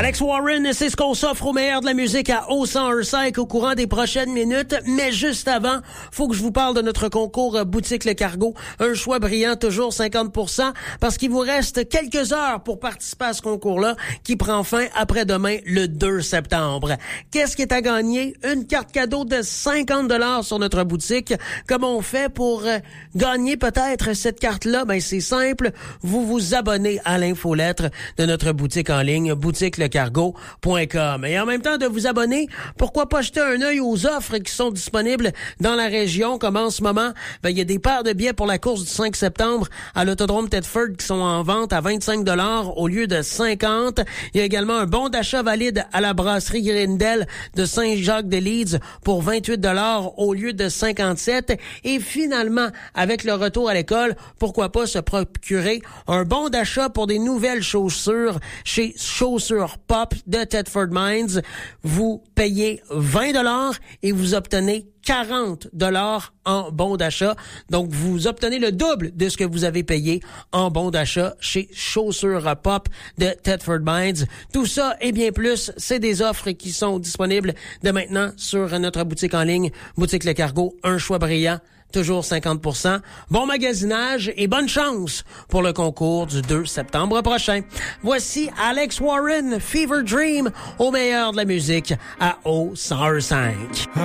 Alex Warren, c'est ce qu'on s'offre au meilleur de la musique à O105 au courant des prochaines minutes. Mais juste avant, faut que je vous parle de notre concours Boutique Le Cargo. Un choix brillant, toujours 50%, parce qu'il vous reste quelques heures pour participer à ce concours-là qui prend fin après-demain, le 2 septembre. Qu'est-ce qui est à gagner? Une carte cadeau de 50$ sur notre boutique. Comment on fait pour gagner peut-être cette carte-là? Ben, c'est simple. Vous vous abonnez à l'infolettre de notre boutique en ligne, boutiquelecargo.com. Et en même temps de vous abonner, pourquoi pas jeter un œil aux offres qui sont disponibles dans la région, comme en ce moment, ben, il y a des paires de billets pour la course du 5 septembre à l'autodrome Thetford qui sont en vente à 25$ au lieu de 50. Il y a également un bon d'achat valide à la brasserie Grindel de Saint-Jacques-de-Leeds pour 28$ au lieu de 57. Et finalement, avec le retour à l'école, pourquoi pas se procurer un bon d'achat pour des nouvelles chaussures chez Chaussures Pop de Thetford Mines. Vous payez 20$ et vous obtenez 40$ en bon d'achat. Donc, vous obtenez le double de ce que vous avez payé en bon d'achat chez Chaussures Pop de Thetford Mines. Tout ça et bien plus, c'est des offres qui sont disponibles de maintenant sur notre boutique en ligne, Boutique Le Cargo. Un choix brillant, toujours 50%. Bon magasinage et bonne chance pour le concours du 2 septembre prochain. Voici Alex Warren, Fever Dream, au meilleur de la musique à O105.